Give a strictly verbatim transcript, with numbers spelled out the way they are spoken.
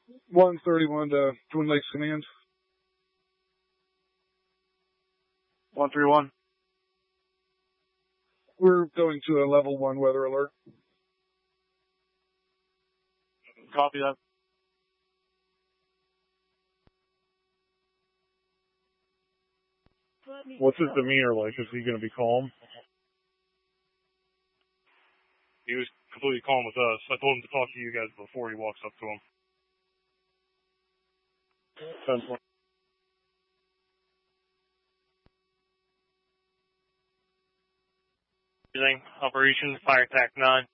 one thirty-one to Twin Lakes Command. one three one. We're going to a level one weather alert. Copy that. What's his demeanor like? Is he going to be calm? He was completely calm with us. I told him to talk to you guys before he walks up to him. ten twenty. Operation Fire Attack nine.